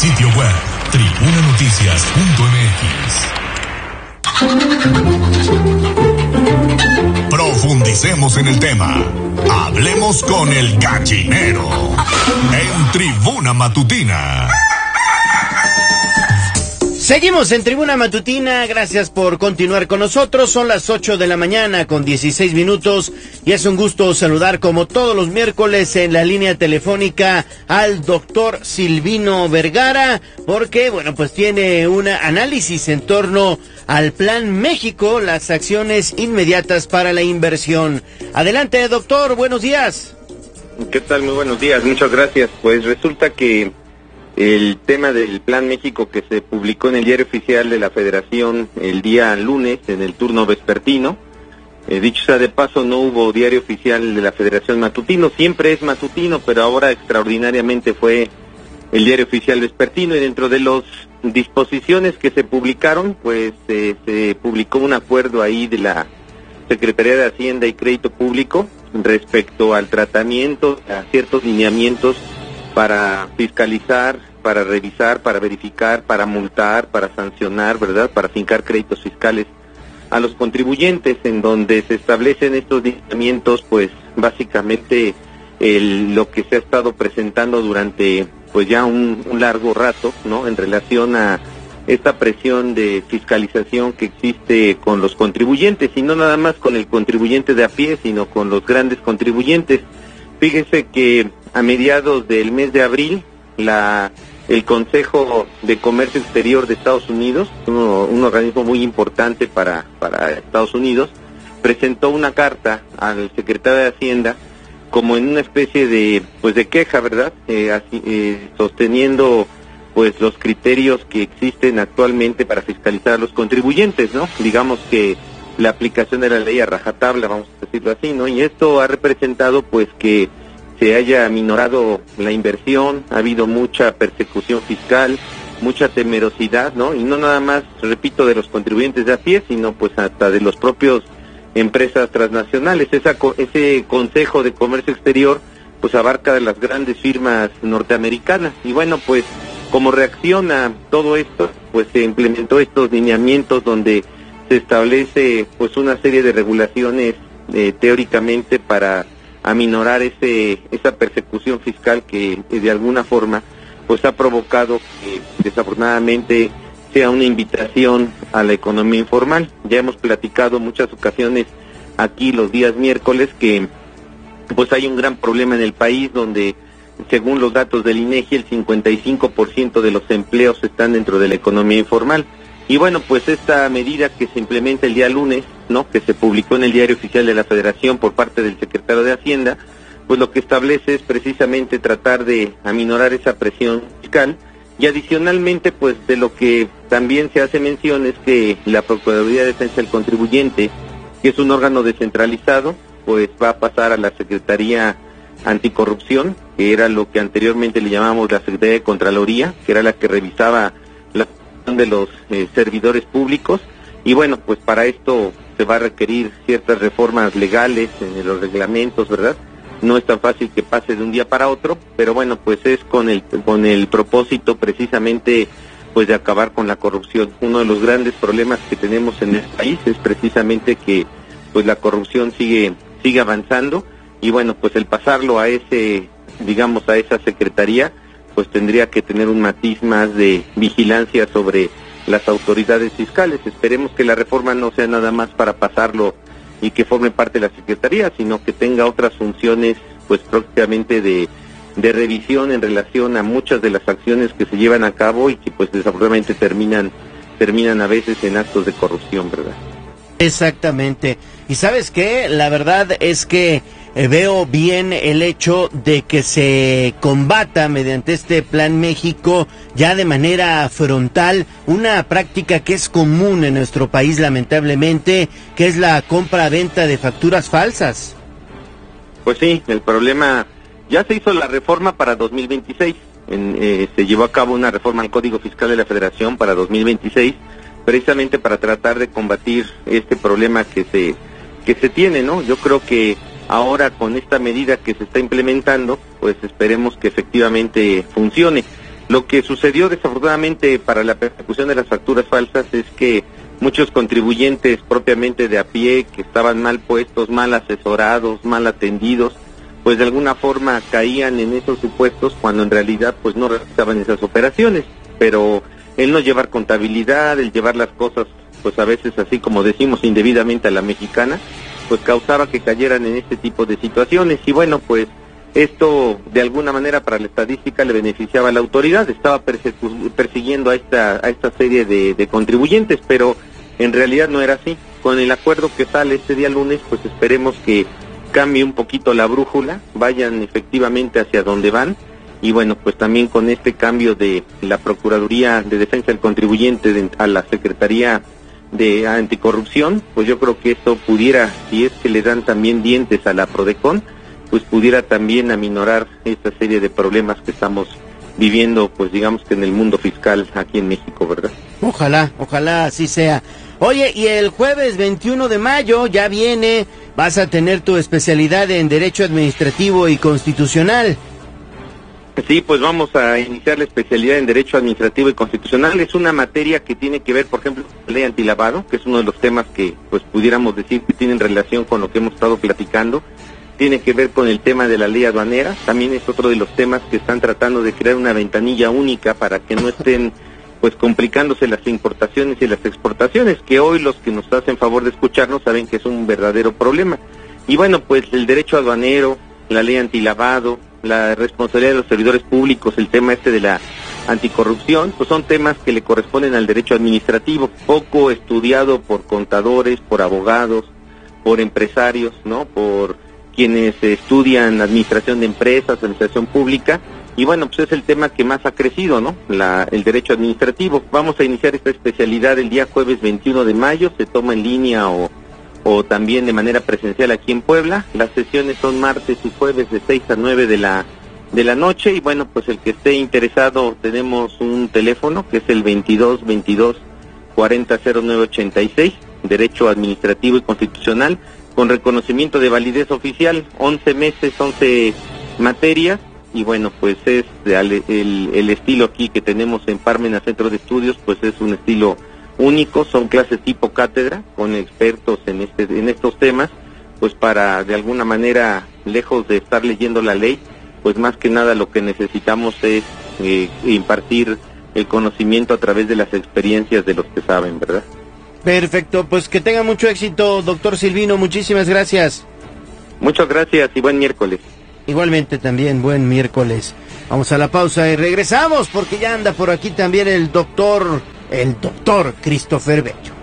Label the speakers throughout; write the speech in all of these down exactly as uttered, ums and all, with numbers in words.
Speaker 1: Sitio web tribuna noticias punto m x. Profundicemos en el tema. Hablemos con el gallinero en Tribuna Matutina.
Speaker 2: Seguimos en Tribuna Matutina, gracias por continuar con nosotros. Son las ocho de la mañana con dieciséis minutos y es un gusto saludar como todos los miércoles en la línea telefónica al doctor Silvino Vergara, porque bueno, pues tiene un análisis en torno al Plan México, las acciones inmediatas para la inversión. Adelante, doctor, buenos días.
Speaker 3: ¿Qué tal? Muy buenos días, muchas gracias. Pues resulta que el tema del Plan México que se publicó en el Diario Oficial de la Federación el día lunes, en el turno vespertino, eh, dicho sea de paso, no hubo Diario Oficial de la Federación matutino, siempre es matutino, pero ahora extraordinariamente fue el Diario Oficial vespertino, y dentro de las disposiciones que se publicaron, pues eh, se publicó un acuerdo ahí de la Secretaría de Hacienda y Crédito Público respecto al tratamiento, a ciertos lineamientos para fiscalizar, para revisar, para verificar, para multar, para sancionar, ¿verdad?, para fincar créditos fiscales a los contribuyentes, en donde se establecen estos lineamientos, pues básicamente el, lo que se ha estado presentando durante pues ya un, un largo rato, ¿no?, en relación a esta presión de fiscalización que existe con los contribuyentes, y no nada más con el contribuyente de a pie, sino con los grandes contribuyentes. Fíjese que a mediados del mes de abril, la el Consejo de Comercio Exterior de Estados Unidos, uno, un organismo muy importante para, para Estados Unidos, presentó una carta al secretario de Hacienda como en una especie de pues de queja, ¿verdad?, eh, así, eh, sosteniendo pues los criterios que existen actualmente para fiscalizar a los contribuyentes, ¿no? Digamos que la aplicación de la ley a rajatabla, vamos a decirlo así, ¿no? Y esto ha representado pues que se haya minorado la inversión, ha habido mucha persecución fiscal, mucha temerosidad, ¿no? Y no nada más, repito, de los contribuyentes de a pie, sino pues hasta de los propios empresas transnacionales. Esa, ese Consejo de Comercio Exterior pues abarca de las grandes firmas norteamericanas, y bueno, pues como reacción a todo esto, pues se implementó estos lineamientos donde se establece pues una serie de regulaciones eh, teóricamente para aminorar ese esa persecución fiscal que eh, de alguna forma pues ha provocado que desafortunadamente sea una invitación a la economía informal. Ya hemos platicado muchas ocasiones aquí los días miércoles que pues hay un gran problema en el país donde, según los datos del INEGI, el cincuenta y cinco por ciento de los empleos están dentro de la economía informal. Y bueno, pues esta medida que se implementa el día lunes, ¿no?, que se publicó en el Diario Oficial de la Federación por parte del secretario de Hacienda, pues lo que establece es precisamente tratar de aminorar esa presión fiscal, y adicionalmente, pues de lo que también se hace mención es que la Procuraduría de Defensa del Contribuyente, que es un órgano descentralizado, pues va a pasar a la Secretaría Anticorrupción, que era lo que anteriormente le llamábamos la Secretaría de Contraloría, que era la que revisaba la de los eh, servidores públicos. Y bueno, pues para esto se va a requerir ciertas reformas legales en los reglamentos, ¿verdad? No es tan fácil que pase de un día para otro, pero bueno, pues es con el con el propósito precisamente pues de acabar con la corrupción. Uno de los grandes problemas que tenemos en el país es precisamente que pues la corrupción sigue sigue avanzando, y bueno, pues el pasarlo a ese, digamos, a esa secretaría, pues tendría que tener un matiz más de vigilancia sobre las autoridades fiscales. Esperemos que la reforma no sea nada más para pasarlo y que forme parte de la Secretaría, sino que tenga otras funciones, pues prácticamente de, de revisión en relación a muchas de las acciones que se llevan a cabo y que pues desafortunadamente terminan, terminan a veces en actos de corrupción, ¿verdad?
Speaker 2: Exactamente. ¿Y sabes qué? La verdad es que eh, veo bien el hecho de que se combata mediante este Plan México ya de manera frontal una práctica que es común en nuestro país, lamentablemente, que es la compra-venta de facturas falsas.
Speaker 3: Pues sí, el problema, ya se hizo la reforma para dos mil veintiséis, en, eh, se llevó a cabo una reforma al Código Fiscal de la Federación para dos mil veintiséis, precisamente para tratar de combatir este problema que se que se tiene, ¿no? Yo creo que ahora con esta medida que se está implementando, pues esperemos que efectivamente funcione. Lo que sucedió desafortunadamente para la persecución de las facturas falsas es que muchos contribuyentes propiamente de a pie, que estaban mal puestos, mal asesorados, mal atendidos, pues de alguna forma caían en esos supuestos cuando en realidad pues no realizaban esas operaciones. Pero el no llevar contabilidad, el llevar las cosas pues a veces así como decimos indebidamente a la mexicana, pues causaba que cayeran en este tipo de situaciones. Y bueno, pues esto de alguna manera para la estadística le beneficiaba a la autoridad, estaba persiguiendo a esta a esta serie de, de contribuyentes, pero en realidad no era así. Con el acuerdo que sale este día lunes, pues esperemos que cambie un poquito la brújula, vayan efectivamente hacia donde van, y bueno, pues también con este cambio de la Procuraduría de Defensa del Contribuyente de, a la Secretaría de Anticorrupción, pues yo creo que esto pudiera, si es que le dan también dientes a la Prodecon, pues pudiera también aminorar esta serie de problemas que estamos viviendo, pues digamos que en el mundo fiscal aquí en México, ¿verdad?
Speaker 2: Ojalá, ojalá así sea. Oye, y el jueves veintiuno de mayo ya viene, vas a tener tu especialidad en Derecho Administrativo y Constitucional.
Speaker 3: Sí, pues vamos a iniciar la especialidad en Derecho Administrativo y Constitucional. Es una materia que tiene que ver, por ejemplo, con la ley antilavado, que es uno de los temas que pues pudiéramos decir que tienen relación con lo que hemos estado platicando. Tiene que ver con el tema de la ley aduanera, también es otro de los temas que están tratando de crear una ventanilla única para que no estén pues complicándose las importaciones y las exportaciones, que hoy los que nos hacen favor de escucharnos saben que es un verdadero problema. Y bueno, pues el derecho aduanero, la ley antilavado, la responsabilidad de los servidores públicos, el tema este de la anticorrupción, pues son temas que le corresponden al derecho administrativo, poco estudiado por contadores, por abogados, por empresarios, ¿no? Por quienes estudian administración de empresas, administración pública, y bueno, pues es el tema que más ha crecido, ¿no? La, el derecho administrativo. Vamos a iniciar esta especialidad el día jueves veintiuno de mayo, se toma en línea o, o también de manera presencial aquí en Puebla. Las sesiones son martes y jueves de seis a nueve de la, de la noche, y bueno, pues el que esté interesado, tenemos un teléfono que es el veintidós veintidós cuarenta cero nueve ochenta y seis, Derecho Administrativo y Constitucional, con reconocimiento de validez oficial, once meses, once materias, y bueno, pues es el, el, el estilo aquí que tenemos en Parmenas Centro de Estudios, pues es un estilo único, son clases tipo cátedra, con expertos en este en estos temas, pues para de alguna manera, lejos de estar leyendo la ley, pues más que nada lo que necesitamos es eh, impartir el conocimiento a través de las experiencias de los que saben, ¿verdad?
Speaker 2: Perfecto, pues que tenga mucho éxito, doctor Silvino, muchísimas gracias.
Speaker 3: Muchas gracias y buen miércoles.
Speaker 2: Igualmente también, buen miércoles. Vamos a la pausa y regresamos porque ya anda por aquí también el doctor, el doctor Christopher Bello.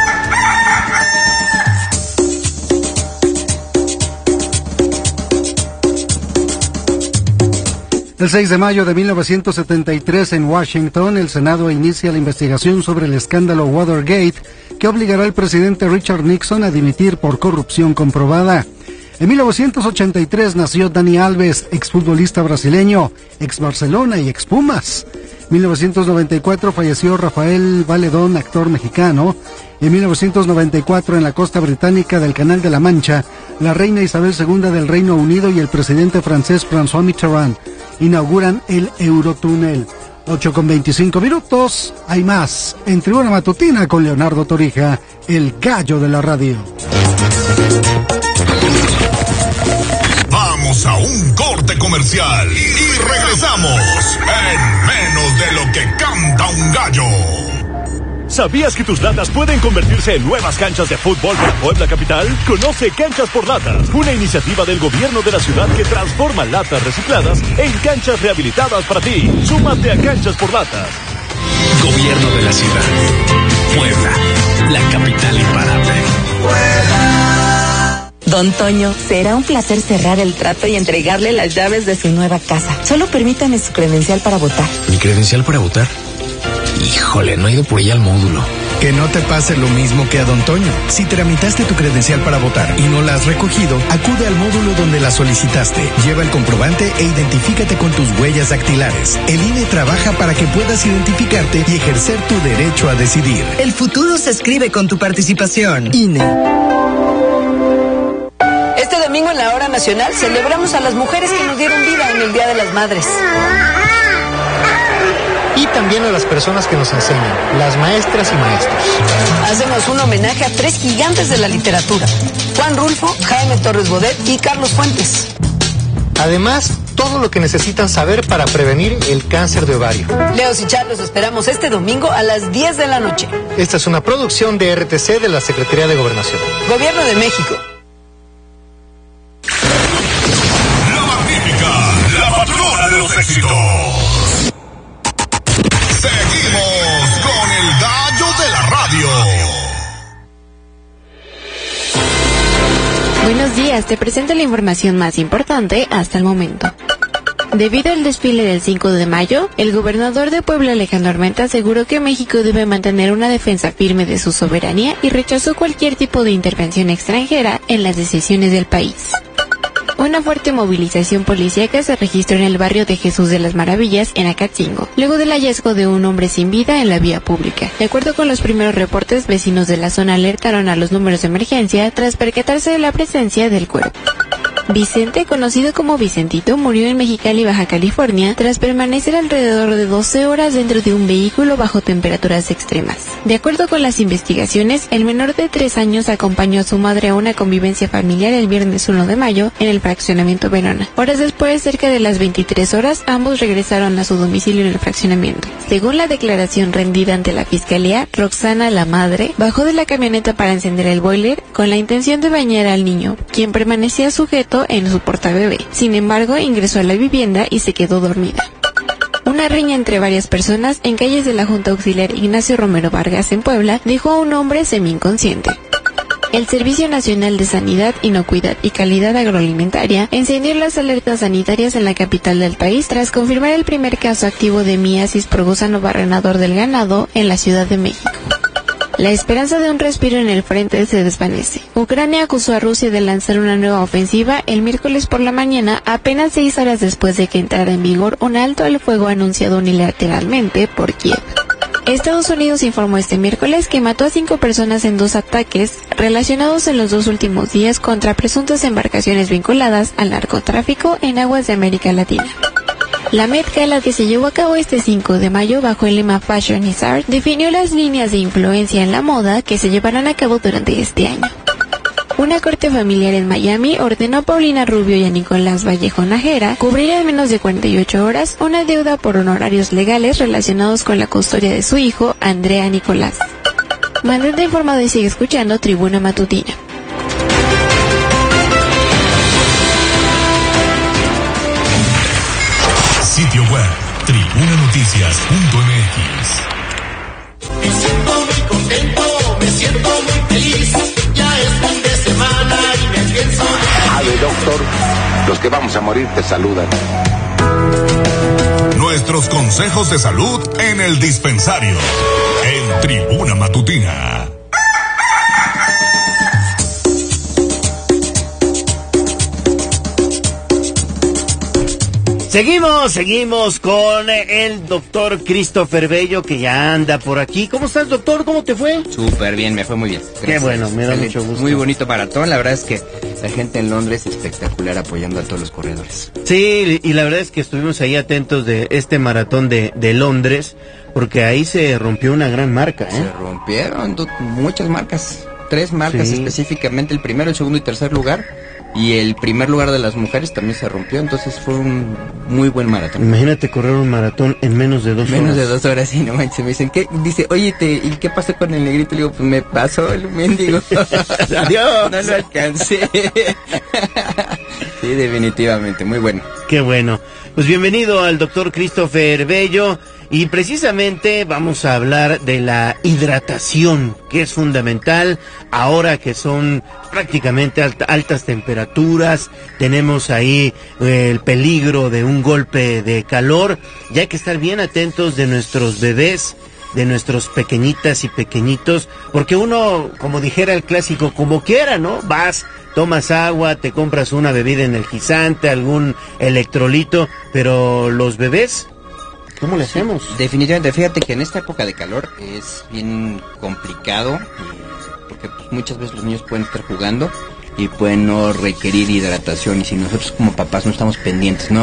Speaker 4: El seis de mayo de mil novecientos setenta y tres en Washington, el Senado inicia la investigación sobre el escándalo Watergate, que obligará al presidente Richard Nixon a dimitir por corrupción comprobada. En mil novecientos ochenta y tres nació Dani Alves, exfutbolista brasileño, ex Barcelona y ex Pumas. En mil novecientos noventa y cuatro falleció Rafael Valedón, actor mexicano. En mil novecientos noventa y cuatro, en la costa británica del Canal de la Mancha, la reina Isabel segunda del Reino Unido y el presidente francés François Mitterrand inauguran el Eurotúnel. ocho con veinticinco minutos, hay más en Tribuna Matutina con Leonardo Torija, el gallo de la radio.
Speaker 1: Vamos a un corte comercial y regresamos en menos de lo que canta un gallo.
Speaker 5: ¿Sabías que tus latas pueden convertirse en nuevas canchas de fútbol para Puebla Capital? Conoce Canchas por Latas, una iniciativa del gobierno de la ciudad que transforma latas recicladas en canchas rehabilitadas para ti. Súmate a Canchas por Latas.
Speaker 6: Gobierno de la ciudad. Puebla, la capital imparable. Puebla.
Speaker 7: Don Toño, será un placer cerrar el trato y entregarle las llaves de su nueva casa. Solo permítame su credencial para votar.
Speaker 6: ¿Mi credencial para votar? Híjole, no he ido por ella al módulo.
Speaker 8: Que no te pase lo mismo que a Don Toño. Si tramitaste tu credencial para votar y no la has recogido, acude al módulo donde la solicitaste. Lleva el comprobante e identifícate con tus huellas dactilares. El I N E trabaja para que puedas identificarte y ejercer tu derecho a decidir.
Speaker 9: El futuro se escribe con tu participación. I N E.
Speaker 7: Este domingo en la Hora Nacional celebramos a las mujeres que nos dieron vida en el Día de las Madres.
Speaker 10: y también a las personas que nos enseñan, las maestras y maestros.
Speaker 9: Hacemos un homenaje a tres gigantes de la literatura: Juan Rulfo, Jaime Torres Bodet y Carlos Fuentes.
Speaker 10: Además, todo lo que necesitan saber para prevenir el cáncer de ovario.
Speaker 9: Leos y Char, los esperamos este domingo a las diez de la noche.
Speaker 10: Esta es una producción de R T C de la Secretaría de Gobernación.
Speaker 9: Gobierno de México.
Speaker 1: La magnífica, la patrona de los éxitos. Seguimos con el gallo de la radio.
Speaker 11: Buenos días, te presento la información más importante hasta el momento. Debido al desfile del cinco de mayo, el gobernador de Puebla, Alejandro Armenta, aseguró que México debe mantener una defensa firme de su soberanía y rechazó cualquier tipo de intervención extranjera en las decisiones del país. Una fuerte movilización policíaca se registró en el barrio de Jesús de las Maravillas, en Acatzingo, luego del hallazgo de un hombre sin vida en la vía pública. De acuerdo con los primeros reportes, vecinos de la zona alertaron a los números de emergencia tras percatarse de la presencia del cuerpo. Vicente, conocido como Vicentito, murió en Mexicali, Baja California, tras permanecer alrededor de doce horas dentro de un vehículo bajo temperaturas extremas. De acuerdo con las investigaciones, el menor de tres años acompañó a su madre a una convivencia familiar el viernes uno de mayo en el fraccionamiento Verona. Horas después, cerca de las veintitrés horas, ambos regresaron a su domicilio en el fraccionamiento. Según la declaración rendida ante la fiscalía, Roxana, la madre, bajó de la camioneta para encender el boiler con la intención de bañar al niño, quien permanecía sujeto en su portabebé. Sin embargo, ingresó a la vivienda y se quedó dormida. Una riña entre varias personas en calles de la Junta Auxiliar Ignacio Romero Vargas en Puebla dejó a un hombre semi-inconsciente. El Servicio Nacional de Sanidad, Inocuidad y Calidad Agroalimentaria encendió las alertas sanitarias en la capital del país tras confirmar el primer caso activo de miasis por gusano barrenador del ganado en la Ciudad de México. La esperanza de un respiro en el frente se desvanece. Ucrania acusó a Rusia de lanzar una nueva ofensiva el miércoles por la mañana, apenas seis horas después de que entrara en vigor un alto al fuego anunciado unilateralmente por Kiev. Estados Unidos informó este miércoles que mató a cinco personas en dos ataques relacionados en los dos últimos días contra presuntas embarcaciones vinculadas al narcotráfico en aguas de América Latina. La Met Gala, que se llevó a cabo este cinco de mayo bajo el lema Fashion is Art, definió las líneas de influencia en la moda que se llevarán a cabo durante este año. Una corte familiar en Miami ordenó a Paulina Rubio y a Nicolás Vallejo Nájera cubrir en menos de cuarenta y ocho horas una deuda por honorarios legales relacionados con la custodia de su hijo, Andrea Nicolás. Mantente informado y sigue escuchando Tribuna Matutina.
Speaker 1: Sitio web, tribuna noticias punto m x.
Speaker 12: Me siento muy contento, me siento muy feliz. Ya es fin de semana y me pienso.
Speaker 13: Ave, doctor, los que vamos a morir te saludan.
Speaker 1: Nuestros consejos de salud en el dispensario, en Tribuna Matutina.
Speaker 2: Seguimos, seguimos con el doctor Christopher Bello, que ya anda por aquí. ¿Cómo estás, doctor? ¿Cómo te fue?
Speaker 14: Súper bien, me fue muy bien. Gracias.
Speaker 2: Qué bueno, me da mucho gusto.
Speaker 14: Muy bonito maratón, la verdad es que la gente en Londres es espectacular apoyando a todos los corredores.
Speaker 2: Sí, y la verdad es que estuvimos ahí atentos de este maratón de, de Londres, porque ahí se rompió una gran marca, ¿eh?
Speaker 14: Se rompieron do- muchas marcas, tres marcas
Speaker 2: Sí.
Speaker 14: específicamente, el primero, el segundo y tercer lugar. Y el primer lugar de las mujeres también se rompió, entonces fue un muy buen maratón.
Speaker 2: Imagínate correr un maratón en menos de dos
Speaker 14: Menos
Speaker 2: horas.
Speaker 14: de dos horas, y no manches, me dicen, ¿qué? Dice, oye, te, ¿y qué pasó con el negrito? Le digo, pues me pasó el mendigo.
Speaker 2: Adiós.
Speaker 14: No lo alcancé. Sí, definitivamente, muy bueno.
Speaker 2: Qué bueno. Pues bienvenido al doctor Christopher Bello. Y precisamente vamos a hablar de la hidratación, que es fundamental ahora que son prácticamente alta, altas temperaturas. Tenemos ahí eh, el peligro de un golpe de calor, y hay que estar bien atentos de nuestros bebés, de nuestros pequeñitas y pequeñitos, porque uno, como dijera el clásico, como quiera, ¿no? Vas, tomas agua, te compras una bebida energizante, algún electrolito, pero los bebés, ¿cómo le hacemos?
Speaker 14: Definitivamente, fíjate que en esta época de calor es bien complicado, eh, porque pues, muchas veces los niños pueden estar jugando y pueden no requerir hidratación, y si nosotros como papás no estamos pendientes, no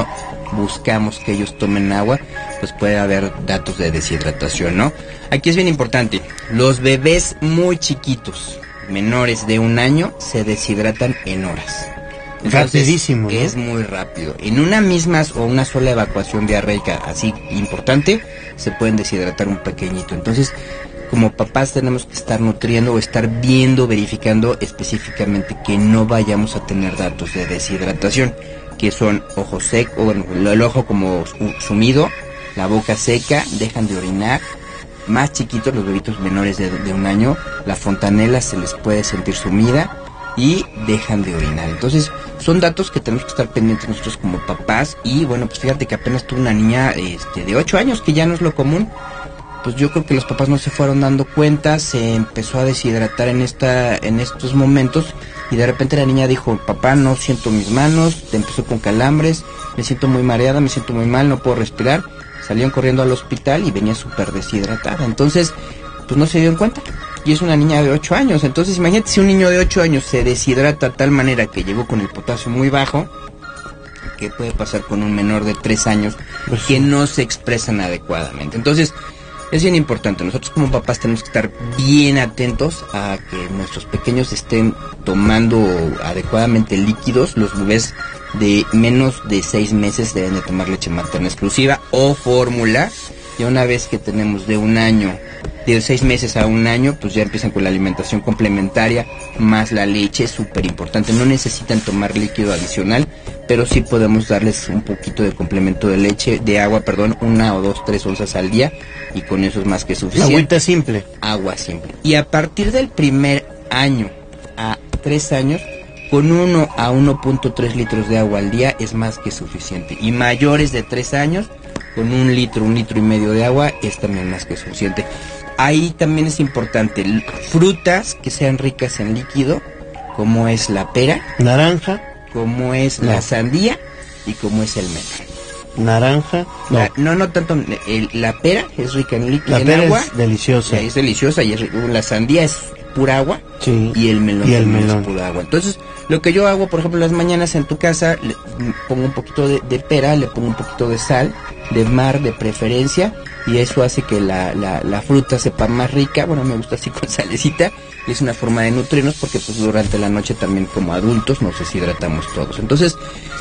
Speaker 14: buscamos que ellos tomen agua, pues puede haber datos de deshidratación, ¿no? Aquí es bien importante, los bebés muy chiquitos, menores de un año, se deshidratan en horas. Entonces,
Speaker 2: rapidísimo, ¿no?
Speaker 14: Es muy rápido. En una misma o una sola evacuación diarreica así importante, se pueden deshidratar un pequeñito. Entonces, como papás tenemos que estar nutriendo o estar viendo, verificando específicamente que no vayamos a tener datos de deshidratación, que son ojo seco, bueno, el ojo como sumido, la boca seca, dejan de orinar. Más chiquitos, los bebitos menores de, de un año, la fontanela se les puede sentir sumida y dejan de orinar. Entonces, son datos que tenemos que estar pendientes nosotros como papás. Y bueno, pues fíjate que apenas tuve una niña este, de ocho años, que ya no es lo común. Pues yo creo que los papás no se fueron dando cuenta, se empezó a deshidratar en esta en estos momentos, y de repente la niña dijo, papá, no siento mis manos, empezó con calambres, me siento muy mareada, me siento muy mal, no puedo respirar. Salieron corriendo al hospital y venía súper deshidratada. Entonces, pues no se dieron cuenta. Y es una niña de ocho años. Entonces, imagínate si un niño de ocho años se deshidrata de tal manera que llegó con el potasio muy bajo, ¿qué puede pasar con un menor de tres años pues que no se expresan adecuadamente? Entonces, es bien importante. Nosotros como papás tenemos que estar bien atentos a que nuestros pequeños estén tomando adecuadamente líquidos. Los bebés de menos de seis meses deben de tomar leche materna exclusiva o fórmula. Ya una vez que tenemos de un año, de seis meses a un año, pues ya empiezan con la alimentación complementaria más la leche, es súper importante. No necesitan tomar líquido adicional, pero sí podemos darles un poquito de complemento de leche, de agua, perdón, una o dos, tres onzas al día, y con eso es más que suficiente.
Speaker 2: Agüita simple.
Speaker 14: Agua simple. Y a partir del primer año a tres años, con uno a uno punto tres litros de agua al día es más que suficiente. Y mayores de tres años, con un litro, un litro y medio de agua es también más que suficiente. Ahí también es importante, frutas que sean ricas en líquido, como es la pera,
Speaker 2: naranja,
Speaker 14: como es no. la sandía y como es el melón.
Speaker 2: Naranja, no,
Speaker 14: la, no, no tanto, el, la pera es rica en líquido,
Speaker 2: la
Speaker 14: en
Speaker 2: pera
Speaker 14: agua,
Speaker 2: es deliciosa,
Speaker 14: es deliciosa y es, la sandía es pura agua,
Speaker 2: sí,
Speaker 14: y el melón,
Speaker 2: y el melón
Speaker 14: es pura agua. Entonces, lo que yo hago, por ejemplo, las mañanas en tu casa, le pongo un poquito de, de pera, le pongo un poquito de sal, de mar de preferencia, y eso hace que la, la, la fruta sepa más rica. Bueno, me gusta así con salecita, y es una forma de nutrirnos, porque pues durante la noche también como adultos nos deshidratamos todos. Entonces,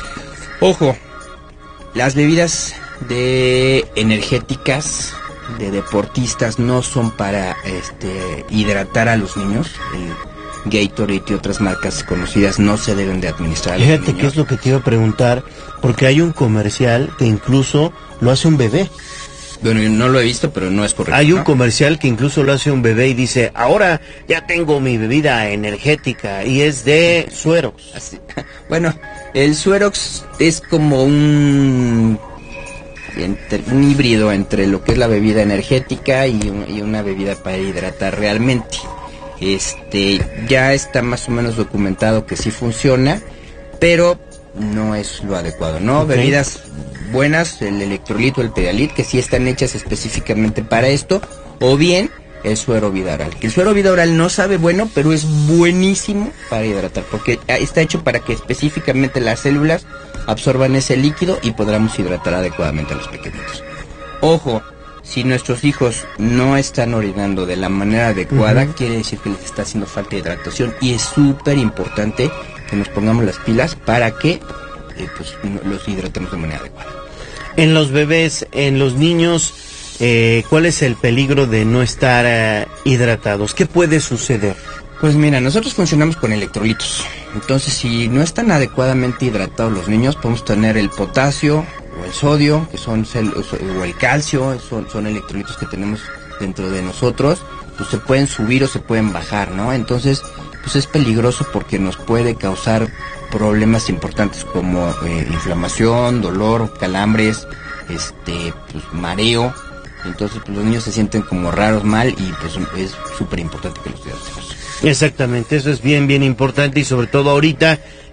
Speaker 14: ojo, las bebidas de energéticas de deportistas no son para este hidratar a los niños. El Gatorade y otras marcas conocidas no se deben de administrar a los
Speaker 2: Fíjate
Speaker 14: niños.
Speaker 2: qué es lo que te iba a preguntar, porque hay un comercial que incluso lo hace un bebé.
Speaker 14: Bueno, yo no lo he visto, pero no es correcto.
Speaker 2: Hay un
Speaker 14: ¿no?
Speaker 2: comercial que incluso lo hace un bebé y dice, ahora ya tengo mi bebida energética, y es de Suerox.
Speaker 14: Así. Bueno, el Suerox es como un, entre, un híbrido entre lo que es la bebida energética y, un, y una bebida para hidratar realmente. Este, ya está más o menos documentado que sí funciona, pero no es lo adecuado, ¿no? Okay. Bebidas buenas, el electrolito, el Pedialit, que sí están hechas específicamente para esto, o bien el suero Vidaral, que el suero Vidaral no sabe bueno, pero es buenísimo para hidratar, porque está hecho para que específicamente las células absorban ese líquido y podamos hidratar adecuadamente a los pequeñitos. Ojo, si nuestros hijos no están orinando de la manera adecuada, uh-huh. quiere decir que les está haciendo falta de hidratación, y es súper importante que nos pongamos las pilas para que eh, pues, los hidratemos de manera adecuada.
Speaker 2: En los bebés, en los niños, eh, ¿cuál es el peligro de no estar eh, hidratados? ¿Qué puede suceder?
Speaker 14: Pues mira, nosotros funcionamos con electrolitos. Entonces, si no están adecuadamente hidratados los niños, podemos tener el potasio o el sodio, que son o el calcio, son, son electrolitos que tenemos dentro de nosotros, pues se pueden subir o se pueden bajar, ¿no? Entonces, pues es peligroso porque nos puede causar problemas importantes como eh, inflamación, dolor, calambres, este, pues mareo. Entonces, pues los niños se sienten como raros, mal, y pues es súper importante que los hidratemos.
Speaker 2: Exactamente, eso es bien, bien importante, y sobre todo ahorita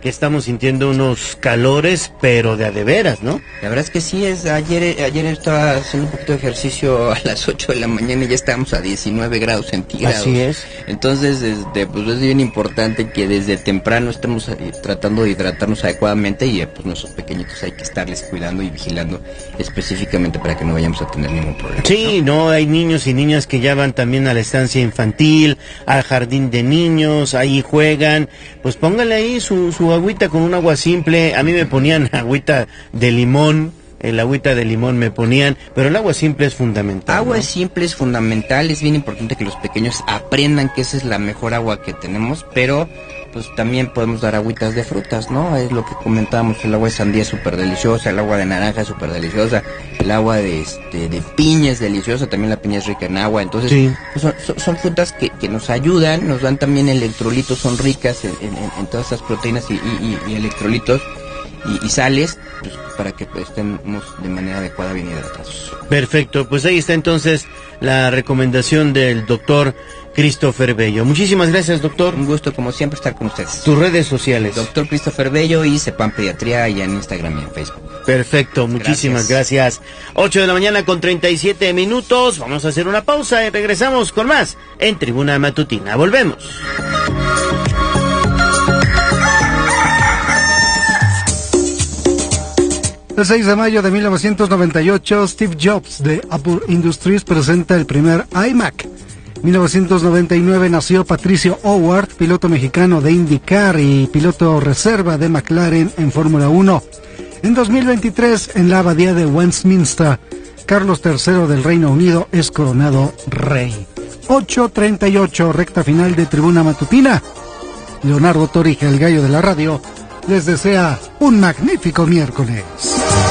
Speaker 2: que estamos sintiendo unos calores, pero de a de veras, ¿no?
Speaker 14: La verdad es que sí, es ayer ayer estaba haciendo un poquito de ejercicio a las ocho de la mañana y ya estábamos a diecinueve grados centígrados.
Speaker 2: Así es.
Speaker 14: Entonces, este, pues es bien importante que desde temprano estemos eh, tratando de hidratarnos adecuadamente y eh, pues nuestros pequeñitos hay que estarles cuidando y vigilando específicamente para que no vayamos a tener ningún problema.
Speaker 2: Sí, no, hay niños y niñas que ya van también a la estancia infantil, al jardín de niños, ahí juegan, pues póngale ahí su, su agüita con un agua simple. A mí me ponían agüita de limón, el agüita de limón me ponían, pero el agua simple es fundamental.
Speaker 14: Agua
Speaker 2: ¿no?
Speaker 14: simple es fundamental, es bien importante que los pequeños aprendan que esa es la mejor agua que tenemos, pero pues también podemos dar agüitas de frutas, ¿no? Es lo que comentábamos, el agua de sandía es súper deliciosa, el agua de naranja es súper deliciosa, el agua de este de piña es deliciosa, también la piña es rica en agua, entonces
Speaker 2: sí.
Speaker 14: pues son, son, son frutas que, que nos ayudan, nos dan también electrolitos, son ricas en, en, en todas esas proteínas y, y, y electrolitos y, y sales, pues, para que estemos de manera adecuada bien hidratados.
Speaker 2: Perfecto, pues ahí está entonces la recomendación del doctor Christopher Bello. Muchísimas gracias, doctor.
Speaker 14: Un gusto, como siempre, estar con ustedes.
Speaker 2: Tus redes sociales.
Speaker 14: Doctor Christopher Bello y Sepan Pediatría, y en Instagram y en Facebook.
Speaker 2: Perfecto, muchísimas gracias. gracias. ocho de la mañana con treinta y siete minutos. Vamos a hacer una pausa y regresamos con más en Tribuna Matutina. Volvemos.
Speaker 4: El seis de mayo de mil novecientos noventa y ocho, Steve Jobs de Apple Industries presenta el primer iMac. mil novecientos noventa y nueve nació Patricio Howard, piloto mexicano de IndyCar y piloto reserva de McLaren en Fórmula uno. En dos mil veintitrés, en la abadía de Westminster, Carlos tercero del Reino Unido es coronado rey. ocho treinta y ocho, recta final de Tribuna Matutina. Leonardo Torija, el gallo de la radio, les desea un magnífico miércoles.